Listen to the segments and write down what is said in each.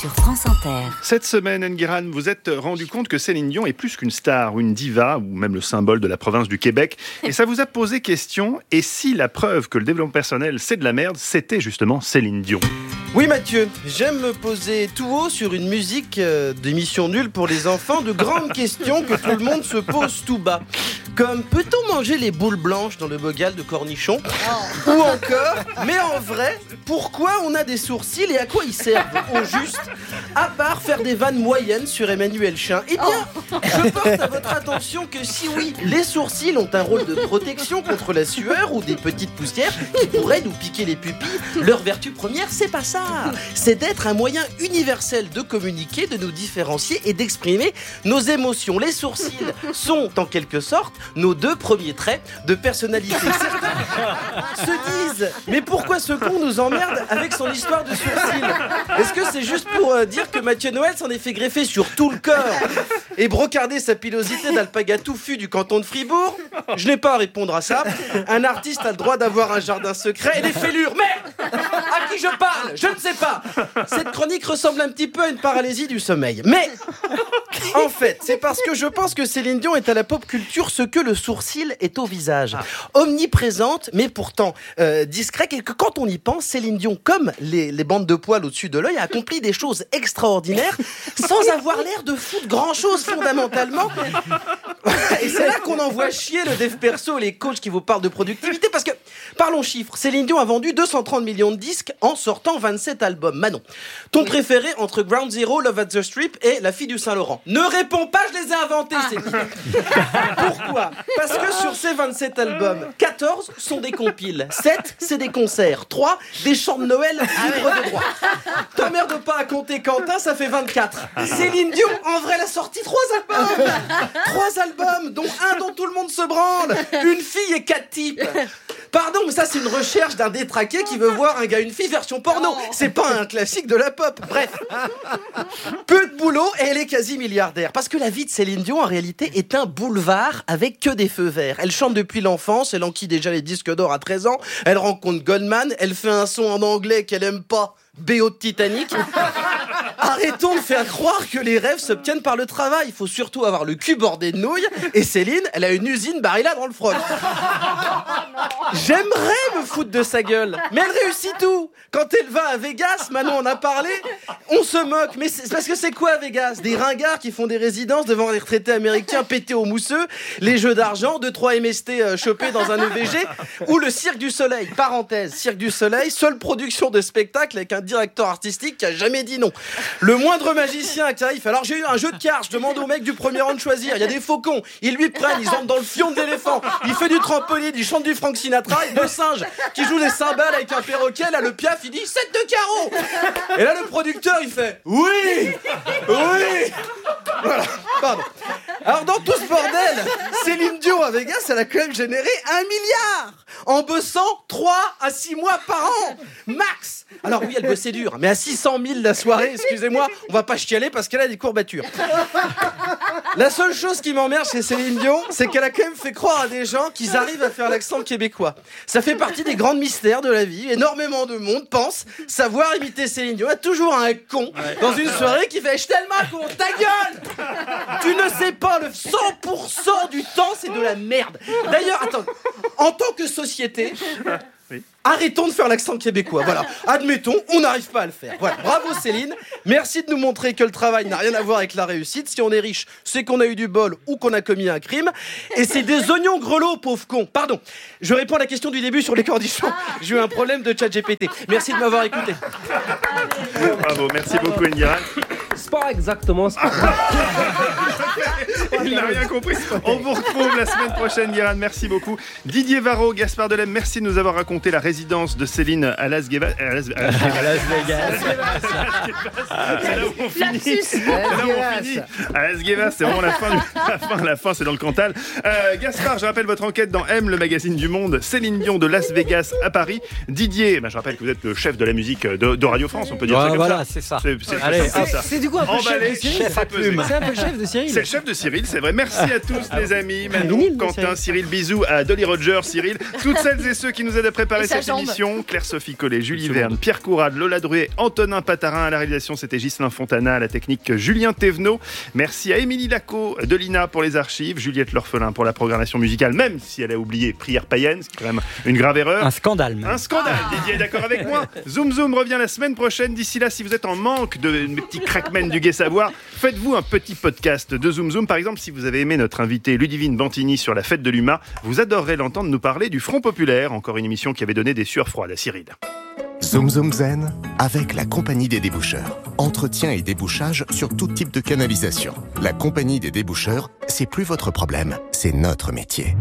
sur France Inter. Cette semaine, Enguerrand, vous êtes rendu compte que Céline Dion est plus qu'une star, une diva, ou même le symbole de la province du Québec. Et ça vous a posé question, et si la preuve que le développement personnel, c'est de la merde, c'était justement Céline Dion? Oui Mathieu, j'aime me poser tout haut sur une musique d'émission nulle pour les enfants de grandes questions que tout le monde se pose tout bas. Comme peut-on manger les boules blanches dans le bocal de cornichons? Ou encore, mais en vrai, pourquoi on a des sourcils et à quoi ils servent au juste? À part faire des vannes moyennes sur Emmanuel Chin. Eh bien, je porte à votre attention que si oui, les sourcils ont un rôle de protection contre la sueur ou des petites poussières qui pourraient nous piquer les pupilles, leur vertu première, c'est pas ça. C'est d'être un moyen universel de communiquer, de nous différencier et d'exprimer nos émotions. Les sourcils sont en quelque sorte nos deux premiers traits de personnalité. Certains se disent, mais pourquoi ce con nous emmerde avec son histoire de sourcils? Est-ce que c'est juste pour dire que Mathieu Noël s'en est fait greffer sur tout le corps et brocarder sa pilosité d'alpaga touffu du canton de Fribourg? Je n'ai pas à répondre à ça. Un artiste a le droit d'avoir un jardin secret et des fêlures. Mais à qui je parle? Je ne sais pas. Cette chronique ressemble un petit peu à une paralysie du sommeil. Mais en fait, c'est parce que je pense que Céline Dion est à la pop culture ce que le sourcil est au visage. Omniprésente, mais pourtant discrète. Et que quand on y pense, Céline Dion, comme les bandes de poils au-dessus de l'œil, a accompli des choses extraordinaires sans avoir l'air de foutre grand-chose fondamentalement. Et c'est là qu'on envoie chier le dev perso et les coachs qui vous parlent de productivité. Parce que, parlons chiffres, Céline Dion a vendu 230 millions de disques en sortant 27 albums. Manon, ton préféré entre Ground Zero, Love at the Strip et La fille du Saint-Laurent? Ne réponds pas, je les ai inventés, Céline. Pourquoi? Parce que sur ces 27 albums, 14 sont des compiles, 7 c'est des concerts, 3 des chants de Noël libres de droit. T'emmerdes pas à compter Quentin, ça fait 24. Céline Dion, en vrai, elle a sorti 3 albums. 3 albums, dont un dont tout le monde se branle. Une fille et 4 types. Pardon, mais ça c'est une recherche d'un détraqué qui veut voir un gars une fille version porno. C'est pas un classique de la pop. Bref, peu de boulot et elle est quasi milliardaire. Parce que la vie de Céline Dion en réalité est un boulevard avec que des feux verts. Elle chante depuis l'enfance, elle enquille déjà les disques d'or à 13 ans. Elle rencontre Goldman, elle fait un son en anglais qu'elle aime pas. BO de Titanic. Arrêtons de faire croire que les rêves s'obtiennent par le travail. Il faut surtout avoir le cul bordé de nouilles. Et Céline, elle a une usine Barilla dans le froc. J'aimerais me foutre de sa gueule, mais elle réussit tout. Quand elle va à Vegas, Manon en a parlé, on se moque. Mais c'est parce que c'est quoi Vegas? Des ringards qui font des résidences devant les retraités américains pétés au mousseux, les jeux d'argent, 2-3 MST chopés dans un EVG, ou le Cirque du Soleil. Parenthèse, Cirque du Soleil, seule production de spectacle avec un directeur artistique qui a jamais dit non. Le moindre magicien qui arrive, alors j'ai eu un jeu de cartes, je demande au mec du premier rang de choisir, il y a des faucons, ils lui prennent, ils entrent dans le fion de l'éléphant, il fait du trampoline, il chante du Frank Sinatra, et deux singes qui jouent des cymbales avec un perroquet, là le piaf il dit 7 de carreau. Et là le producteur il fait oui. Voilà, pardon. Alors dans tout ce bordel, Céline Dion à Vegas, elle a quand même généré 1 milliard en bossant 3 à 6 mois par an, max. Alors oui, elle bossait dur, mais à 600 000 la soirée, excusez-moi, on va pas chialer parce qu'elle a des courbatures. La seule chose qui m'emmerde chez Céline Dion, c'est qu'elle a quand même fait croire à des gens qu'ils arrivent à faire l'accent québécois. Ça fait partie des grands mystères de la vie. Énormément de monde pense savoir imiter Céline Dion. Il y a toujours un con dans une soirée qui fait « Je tellement con, ta gueule !» Tu ne sais pas, le 100% du temps, c'est de la merde. D'ailleurs, attends, en tant que société... Arrêtons de faire l'accent québécois, voilà. Admettons, on n'arrive pas à le faire. Voilà, bravo Céline. Merci de nous montrer que le travail n'a rien à voir avec la réussite. Si on est riche, c'est qu'on a eu du bol ou qu'on a commis un crime. Et c'est des oignons grelots, pauvre con. Pardon, je réponds à la question du début sur les cornichons. J'ai eu un problème de ChatGPT. Merci de m'avoir écouté. Bravo, merci beaucoup Enguerrand. C'est pas exactement ça. Il n'a rien compris. On vous retrouve la semaine prochaine, Enguerrand. Merci beaucoup. Didier Varro, Gaspard Delem, merci de nous avoir raconté la résidence de Céline à Las Vegas. À Las Vegas. C'est là où on finit. À Las Vegas, c'est vraiment la fin, c'est dans le Cantal. Gaspard, je rappelle votre enquête dans M, le magazine du Monde. Céline Dion de Las Vegas à Paris. Didier, je rappelle que vous êtes le chef de la musique de Radio France, on peut dire ça comme voilà, ça. c'est ça. Allez, c'est du coup un peu emballé, chef de Cyril. Chef à plume. C'est un peu le chef de Cyril. C'est le chef de Cyril. vinyle, c'est vrai. Merci à tous les amis, Manon, Quentin, Cyril, bisous à Dolly Rogers, Cyril, toutes celles et ceux qui nous aident à préparer cette émission, Claire-Sophie Collet, Julie Verne, Pierre Courade, Lola Druet, Antonin Patarin à la réalisation, c'était Ghislain Fontana, à la technique Julien Thévenot. Merci à Émilie Lacot de l'INA pour les archives, Juliette L'Orphelin pour la programmation musicale, même si elle a oublié Prière païenne, c'est quand même une grave erreur. Un scandale même. Un scandale, Didier est d'accord avec moi. Zoom Zoom revient la semaine prochaine. D'ici là, si vous êtes en manque de mes petits crackmen du Gai Savoir, faites-vous un petit podcast de Zoom Zoom. Par exemple, si vous avez aimé notre invité Ludivine Bantini sur la fête de l'UMA, vous adorerez l'entendre nous parler du Front Populaire, encore une émission qui avait donné des sueurs froides à Cyril. Zoom Zoom Zen avec la Compagnie des déboucheurs. Entretien et débouchage sur tout type de canalisation. La Compagnie des déboucheurs, c'est plus votre problème, c'est notre métier.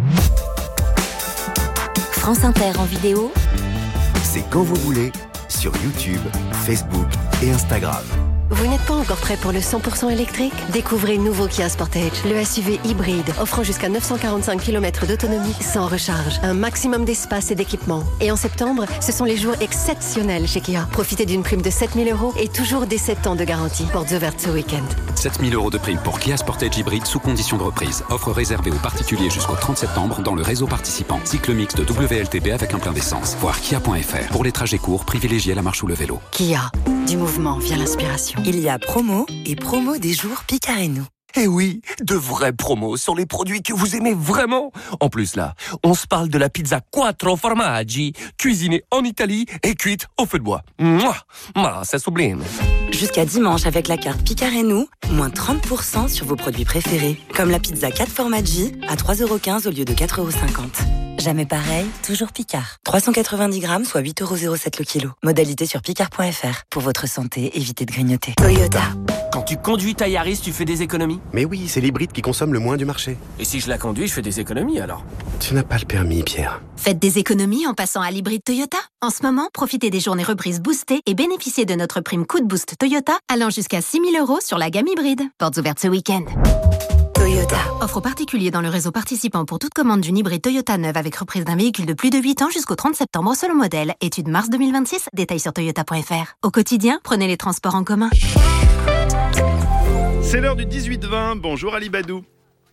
France Inter en vidéo, C'est quand vous voulez, sur YouTube, Facebook et Instagram. vous n'êtes pas encore prêt pour le 100% électrique? Découvrez le nouveau Kia Sportage, le SUV hybride, offrant jusqu'à 945 km d'autonomie sans recharge, un maximum d'espace et d'équipement. Et en septembre, ce sont les jours exceptionnels chez Kia. Profitez d'une prime de 7 000 € et toujours des 7 ans de garantie. Portes ouvertes ce week-end. 7 000 € de prime pour Kia Sportage hybride sous condition de reprise. Offre réservée aux particuliers jusqu'au 30 septembre dans le réseau participant. Cycle mixte WLTP avec un plein d'essence. Voir kia.fr. Pour les trajets courts, privilégiez la marche ou le vélo. Kia, du mouvement vient l'inspiration. Il y a promo et promo des jours Picard et nous. Eh oui, de vraies promos sur les produits que vous aimez vraiment. En plus là, on se parle de la pizza Quattro Formaggi, cuisinée en Italie et cuite au feu de bois. Mouah, c'est sublime. Jusqu'à dimanche avec la carte Picard et nous, moins 30% sur vos produits préférés. Comme la pizza 4 Formaggi à 3,15 € au lieu de 4,50 €. Jamais pareil, toujours Picard. 390 grammes, soit 8,07 € le kilo. Modalité sur picard.fr. Pour votre santé, évitez de grignoter. Toyota. Quand tu conduis ta Yaris, tu fais des économies? Mais oui, c'est l'hybride qui consomme le moins du marché. Et si je la conduis, je fais des économies alors? Tu n'as pas le permis, Pierre. Faites des économies en passant à l'hybride Toyota. En ce moment, profitez des journées reprises boostées et bénéficiez de notre prime coup de boost Toyota allant jusqu'à 6 000 € sur la gamme hybride. Portes ouvertes ce week-end. Toyota. Offre aux particuliers dans le réseau participant pour toute commande d'une hybride Toyota neuve avec reprise d'un véhicule de plus de 8 ans jusqu'au 30 septembre selon modèle. Étude mars 2026, détails sur toyota.fr. Au quotidien, prenez les transports en commun. C'est l'heure du 18-20. Bonjour Ali Badou.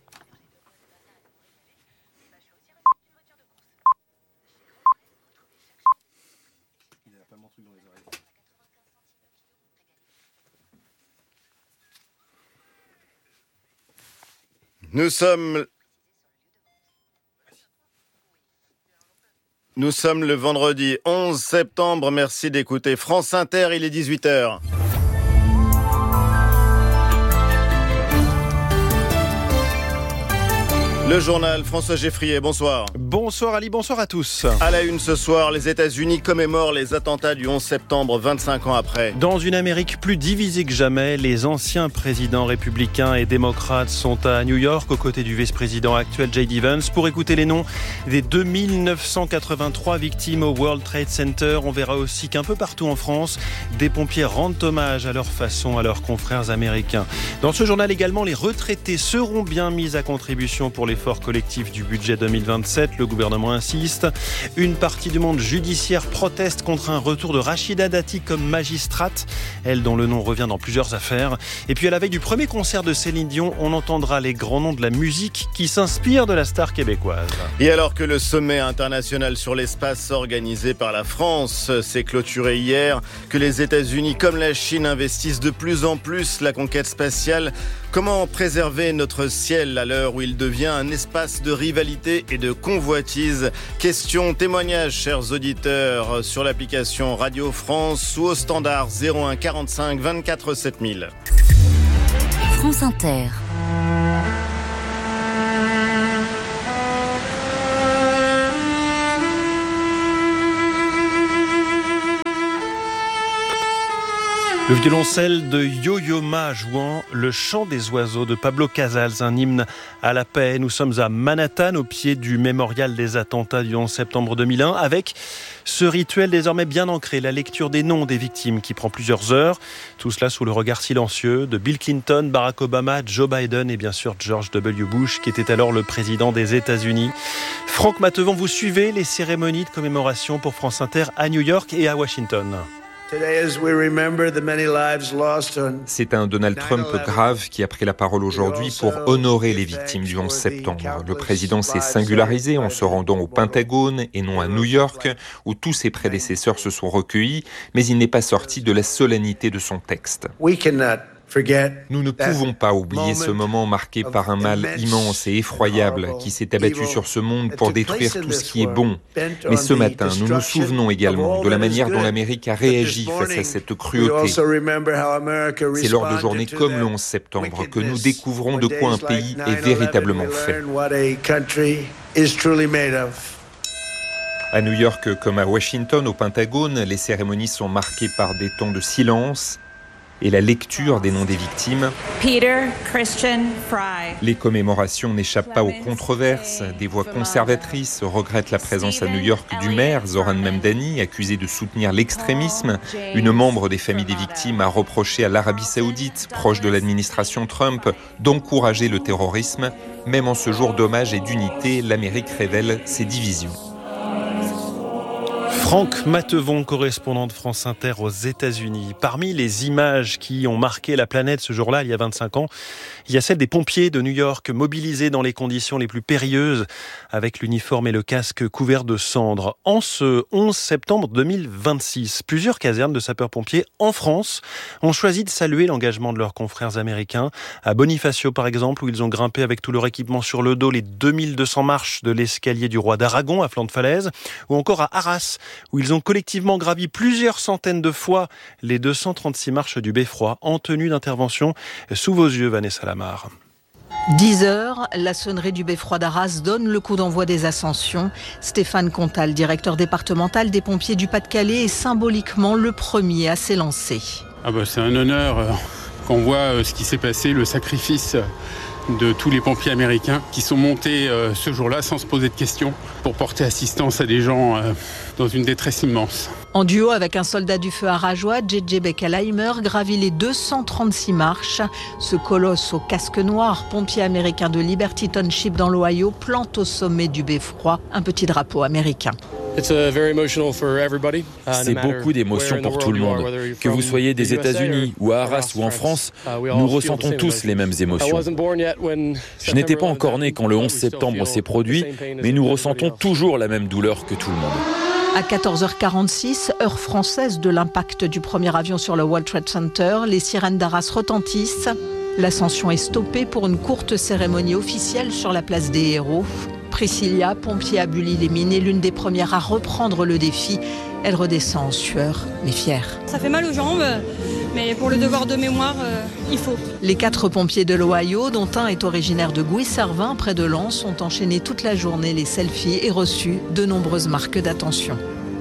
Nous sommes le vendredi 11 septembre. Merci d'écouter France Inter, il est 18h. Le journal, François Geffrier, bonsoir. Bonsoir Ali, bonsoir à tous. À la une ce soir, les États-Unis commémorent les attentats du 11 septembre, 25 ans après. Dans une Amérique plus divisée que jamais, les anciens présidents républicains et démocrates sont à New York aux côtés du vice-président actuel J.D. Vance pour écouter les noms des 2983 victimes au World Trade Center. On verra aussi qu'un peu partout en France, des pompiers rendent hommage à leur façon à leurs confrères américains. Dans ce journal également, les retraités seront bien mis à contribution pour l'effort collectif du budget 2027. Le gouvernement insiste. Une partie du monde judiciaire proteste contre un retour de Rachida Dati comme magistrate, elle dont le nom revient dans plusieurs affaires. Et puis à la veille du premier concert de Céline Dion, on entendra les grands noms de la musique qui s'inspirent de la star québécoise. Et alors que le sommet international sur l'espace organisé par la France s'est clôturé hier, que les États-Unis comme la Chine investissent de plus en plus la conquête spatiale, comment préserver notre ciel à l'heure où il devient un espace de rivalité et de convoitise? Question, témoignage, chers auditeurs, sur l'application Radio France ou au standard 01 45 24 7000. France Inter. Le violoncelle de Yo-Yo Ma jouant le chant des oiseaux de Pablo Casals, un hymne à la paix. Nous sommes à Manhattan, au pied du mémorial des attentats du 11 septembre 2001, avec ce rituel désormais bien ancré, la lecture des noms des victimes qui prend plusieurs heures. Tout cela sous le regard silencieux de Bill Clinton, Barack Obama, Joe Biden et bien sûr George W. Bush, qui était alors le président des États-Unis. Franck Matevon, vous suivez les cérémonies de commémoration pour France Inter à New York et à Washington. C'est un Donald Trump grave qui a pris la parole aujourd'hui pour honorer les victimes du 11 septembre. Le président s'est singularisé en se rendant au Pentagone et non à New York, où tous ses prédécesseurs se sont recueillis, mais il n'est pas sorti de la solennité de son texte. Nous ne pouvons pas oublier ce moment marqué par un mal immense et effroyable qui s'est abattu sur ce monde pour détruire tout ce qui est bon. Mais ce matin, nous nous souvenons également de la manière dont l'Amérique a réagi face à cette cruauté. C'est lors de journées comme le 11 septembre que nous découvrons de quoi un pays est véritablement fait. À New York comme à Washington, au Pentagone, les cérémonies sont marquées par des temps de silence et la lecture des noms des victimes. Peter Christian Fry. Les commémorations n'échappent pas aux controverses. Des voix conservatrices regrettent la présence à New York du maire, Zoran Memdani, accusé de soutenir l'extrémisme. Une membre des familles des victimes a reproché à l'Arabie Saoudite, proche de l'administration Trump, d'encourager le terrorisme. Même en ce jour d'hommage et d'unité, l'Amérique révèle ses divisions. Franck Matevon, correspondant de France Inter aux États-Unis. Parmi les images qui ont marqué la planète ce jour-là, il y a 25 ans, il y a celle des pompiers de New York mobilisés dans les conditions les plus périlleuses avec l'uniforme et le casque couverts de cendres. En ce 11 septembre 2026, plusieurs casernes de sapeurs-pompiers en France ont choisi de saluer l'engagement de leurs confrères américains. À Bonifacio, par exemple, où ils ont grimpé avec tout leur équipement sur le dos les 2200 marches de l'escalier du roi d'Aragon à flanc de falaise, ou encore à Arras, où ils ont collectivement gravi plusieurs centaines de fois les 236 marches du Beffroi en tenue d'intervention. Sous vos yeux, Vanessa Lamar. 10h, la sonnerie du Beffroi d'Arras donne le coup d'envoi des ascensions. Stéphane Contal, directeur départemental des pompiers du Pas-de-Calais, est symboliquement le premier à s'élancer. C'est un honneur qu'on voit ce qui s'est passé, le sacrifice de tous les pompiers américains qui sont montés ce jour-là sans se poser de questions pour porter assistance à des gens dans une détresse immense. En duo avec un soldat du feu arageois, JJ Beckelheimer gravit les 236 marches. Ce colosse au casque noir, pompier américain de Liberty Township dans l'Ohio, plante au sommet du beffroi un petit drapeau américain. C'est beaucoup d'émotions pour tout le monde. Que vous soyez des États-Unis ou à Arras ou en France, nous ressentons tous les mêmes émotions. Je n'étais pas encore né quand le 11 septembre s'est produit, mais nous ressentons toujours la même douleur que tout le monde. À 14h46, heure française de l'impact du premier avion sur le World Trade Center, les sirènes d'Arras retentissent. L'ascension est stoppée pour une courte cérémonie officielle sur la place des Héros. Priscilla, pompier à Bully-les-Mines, est l'une des premières à reprendre le défi. Elle redescend en sueur, mais fière. Ça fait mal aux jambes, mais pour le devoir de mémoire, il faut. Les 4 pompiers de l'Ohio, dont un est originaire de Gouy-Servin, près de Lens, ont enchaîné toute la journée les selfies et reçu de nombreuses marques d'attention.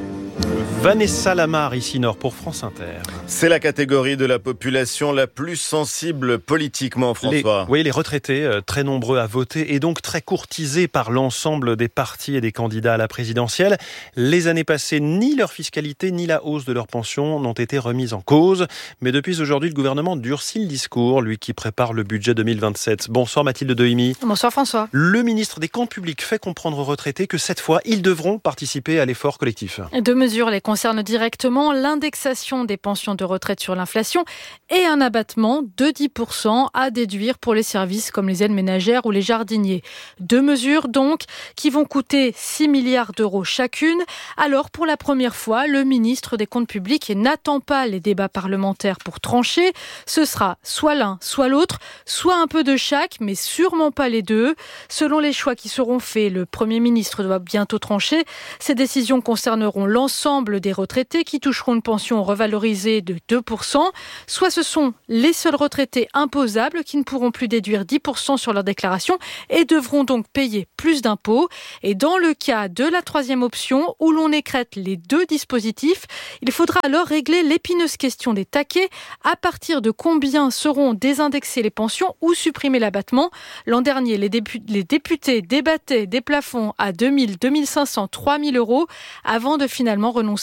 Vanessa Lamar, ici Nord pour France Inter. C'est la catégorie de la population la plus sensible politiquement, François. Les retraités, très nombreux à voter et donc très courtisés par l'ensemble des partis et des candidats à la présidentielle. Les années passées, ni leur fiscalité ni la hausse de leur pension n'ont été remises en cause. Mais depuis aujourd'hui, le gouvernement durcit le discours, lui qui prépare le budget 2027. Bonsoir Mathilde Dehimi. Bonsoir François. Le ministre des Comptes publics fait comprendre aux retraités que cette fois, ils devront participer à l'effort collectif. 2 mesures les concernent directement, l'indexation des pensions de retraite sur l'inflation et un abattement de 10% à déduire pour les services comme les aides ménagères ou les jardiniers. 2 mesures donc qui vont coûter 6 milliards d'euros chacune. Alors pour la première fois, le ministre des Comptes publics n'attend pas les débats parlementaires pour trancher. Ce sera soit l'un, soit l'autre, soit un peu de chaque, mais sûrement pas les deux. Selon les choix qui seront faits, le Premier ministre doit bientôt trancher. Ces décisions concerneront l'ensemble des retraités qui toucheront une pension revalorisée de 2%. Soit ce sont les seuls retraités imposables qui ne pourront plus déduire 10% sur leur déclaration et devront donc payer plus d'impôts. Et dans le cas de la 3e option, où l'on écrête les 2 dispositifs, il faudra alors régler l'épineuse question des taquets. À partir de combien seront désindexées les pensions ou supprimer l'abattement? L'an dernier, les députés débattaient des plafonds à 2 000, 2 500, 3 000 euros avant de finalement renoncer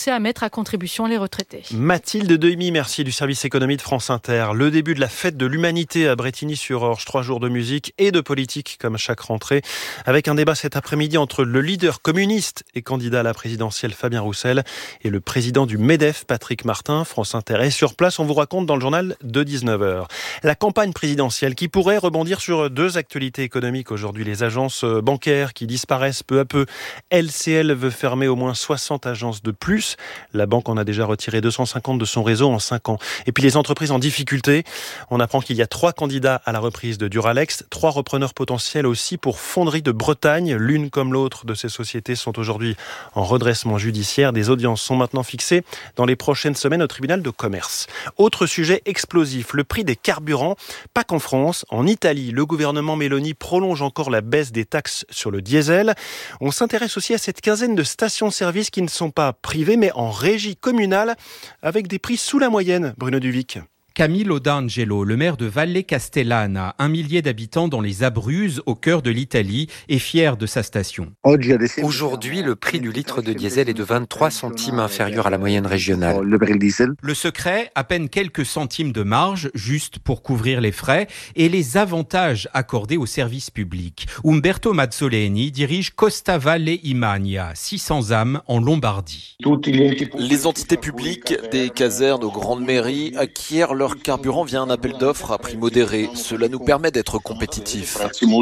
commencer à mettre à contribution les retraités. Mathilde Dehimi, merci du service économie de France Inter. Le début de la fête de l'humanité à Brétigny-sur-Orge. 3 jours de musique et de politique comme chaque rentrée, avec un débat cet après-midi entre le leader communiste et candidat à la présidentielle Fabien Roussel et le président du MEDEF Patrick Martin. France Inter est sur place, on vous raconte dans le journal de 19h. La campagne présidentielle qui pourrait rebondir sur 2 actualités économiques aujourd'hui. Les agences bancaires qui disparaissent peu à peu. LCL veut fermer au moins 60 agences de plus. La banque en a déjà retiré 250 de son réseau en 5 ans. Et puis les entreprises en difficulté. On apprend qu'il y a 3 candidats à la reprise de Duralex, 3 repreneurs potentiels aussi pour Fonderie de Bretagne. L'une comme l'autre de ces sociétés sont aujourd'hui en redressement judiciaire. Des audiences sont maintenant fixées dans les prochaines semaines au tribunal de commerce. Autre sujet explosif, le prix des carburants. Pas qu'en France, en Italie, le gouvernement Meloni prolonge encore la baisse des taxes sur le diesel. On s'intéresse aussi à cette quinzaine de stations-service qui ne sont pas privées mais en régie communale avec des prix sous la moyenne. Bruno Duvic. Camillo D'Angelo, le maire de Valle Castellana, 1 millier d'habitants dans les Abruzes, au cœur de l'Italie, est fier de sa station. Aujourd'hui, le prix du litre de diesel est de 23 centimes inférieur à la moyenne régionale. Le secret, à peine quelques centimes de marge, juste pour couvrir les frais, et les avantages accordés aux services publics. Umberto Mazzoleni dirige Costa Valle Imagna, 600 âmes en Lombardie. Les entités publiques, des casernes aux grandes mairies, acquièrent leur carburant via un appel d'offres à prix modéré. Cela nous permet d'être compétitifs.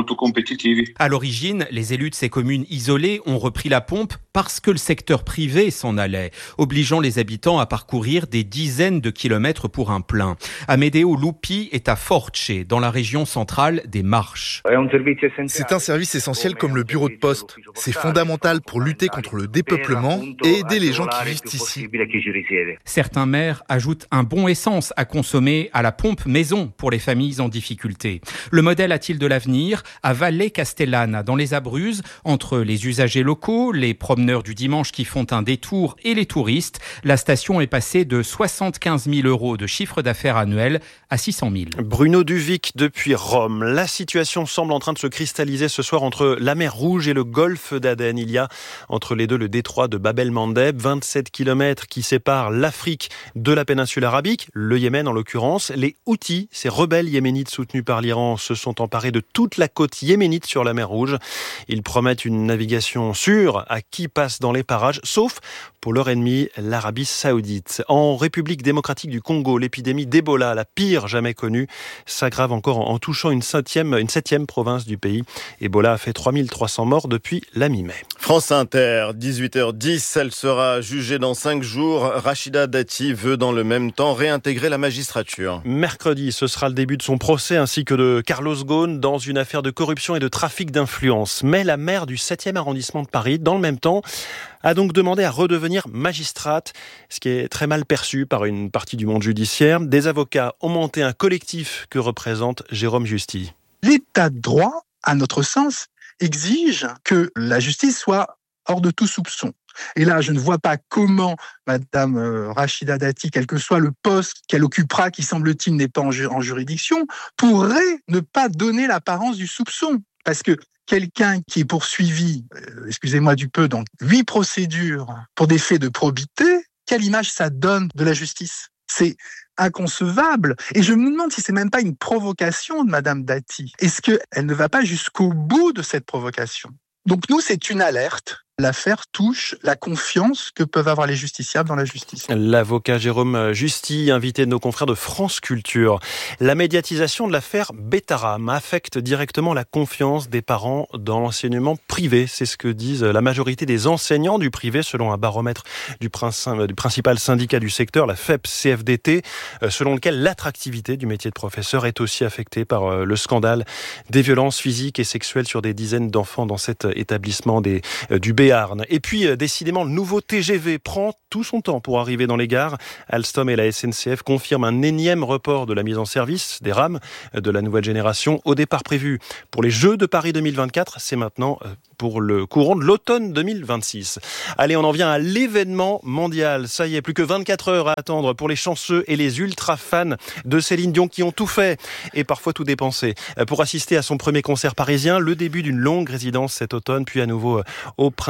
À l'origine, les élus de ces communes isolées ont repris la pompe parce que le secteur privé s'en allait, obligeant les habitants à parcourir des dizaines de kilomètres pour un plein. Amedeo Lupi est à Force, dans la région centrale des Marches. C'est un service essentiel comme le bureau de poste. C'est fondamental pour lutter contre le dépeuplement et aider les gens qui vivent ici. Certains maires ajoutent un bon essence à consommer à la pompe maison pour les familles en difficulté. Le modèle a-t-il de l'avenir ? À Valle Castellana, dans les Abruzes, entre les usagers locaux, les promeneurs du dimanche qui font un détour et les touristes, la station est passée de 75 000 € de chiffre d'affaires annuel à 600 000. Bruno Duvic depuis Rome. La situation semble en train de se cristalliser ce soir entre la mer Rouge et le golfe d'Aden. Il y a entre les deux le détroit de Bab el-Mandeb, 27 km qui séparent l'Afrique de la péninsule arabique, le Yémen en l'occurrence. Les Houthis, ces rebelles yéménites soutenus par l'Iran, se sont emparés de toute la côte yéménite sur la mer Rouge. Ils promettent une navigation sûre à qui passe dans les parages, sauf pour leur ennemi, l'Arabie Saoudite. En République démocratique du Congo, l'épidémie d'Ebola, la pire jamais connue, s'aggrave encore en touchant une septième province du pays. Ebola a fait 3300 morts depuis la mi-mai. France Inter, 18h10, elle sera jugée dans 5 jours. Rachida Dati veut dans le même temps réintégrer la magistrature. Mercredi, ce sera le début de son procès ainsi que de Carlos Ghosn dans une affaire de corruption et de trafic d'influence. Mais la maire du 7e arrondissement de Paris, dans le même temps, a donc demandé à redevenir magistrate, ce qui est très mal perçu par une partie du monde judiciaire. Des avocats ont monté un collectif que représente Jérôme Justy. L'état de droit, à notre sens, exige que la justice soit hors de tout soupçon. Et là, je ne vois pas comment Madame Rachida Dati, quel que soit le poste qu'elle occupera, qui semble-t-il n'est pas en juridiction, pourrait ne pas donner l'apparence du soupçon. Parce que quelqu'un qui est poursuivi, excusez-moi du peu, dans 8 procédures pour des faits de probité, quelle image ça donne de la justice ? C'est inconcevable. Et je me demande si c'est même pas une provocation de Madame Dati. Est-ce qu'elle ne va pas jusqu'au bout de cette provocation ? Donc nous, c'est une alerte. L'affaire touche la confiance que peuvent avoir les justiciables dans la justice. L'avocat Jérôme Justy, invité de nos confrères de France Culture. La médiatisation de l'affaire Betaram affecte directement la confiance des parents dans l'enseignement privé. C'est ce que disent la majorité des enseignants du privé, selon un baromètre du principal syndicat du secteur, la FEP-CFDT, selon lequel l'attractivité du métier de professeur est aussi affectée par le scandale des violences physiques et sexuelles sur des dizaines d'enfants dans cet établissement du Béarn. Et puis, décidément, le nouveau TGV prend tout son temps pour arriver dans les gares. Alstom et la SNCF confirment un énième report de la mise en service des rames de la nouvelle génération. Au départ prévu pour les Jeux de Paris 2024, c'est maintenant pour le courant de l'automne 2026. Allez, on en vient à l'événement mondial. Ça y est, plus que 24 heures à attendre pour les chanceux et les ultra-fans de Céline Dion qui ont tout fait et parfois tout dépensé pour assister à son premier concert parisien, le début d'une longue résidence cet automne, puis à nouveau au printemps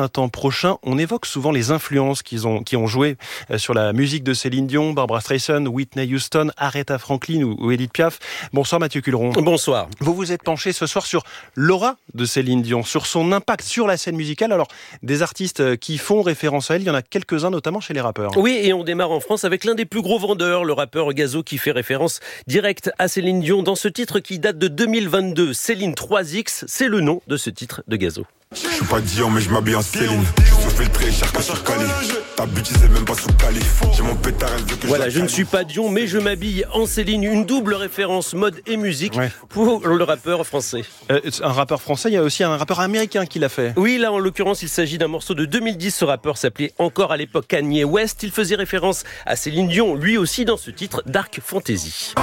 printemps prochain. On évoque souvent les influences qui ont joué sur la musique de Céline Dion, Barbra Streisand, Whitney Houston, Aretha Franklin ou Edith Piaf. Bonsoir Mathieu Culeron. Bonsoir. Vous vous êtes penché ce soir sur l'aura de Céline Dion, sur son impact sur la scène musicale. Alors, des artistes qui font référence à elle, il y en a quelques-uns, notamment chez les rappeurs. Oui, et on démarre en France avec l'un des plus gros vendeurs, le rappeur Gazo, qui fait référence directe à Céline Dion dans ce titre qui date de 2022. Céline 3X, c'est le nom de ce titre de Gazo. Je suis pas Dion mais je m'habille en Céline. Je suis filtré, cher que sur Cali. Ta bêtise est même pas sous Cali. J'ai mon pétard, elle veut que voilà, je ne suis pas Dion mais je m'habille en Céline. Une double référence mode et musique pour le rappeur français. Un rappeur français, il y a aussi un rappeur américain qui l'a fait. Oui, là en l'occurrence il s'agit d'un morceau de 2010. Ce rappeur s'appelait encore à l'époque Kanye West. Il faisait référence à Céline Dion, lui aussi dans ce titre Dark Fantasy.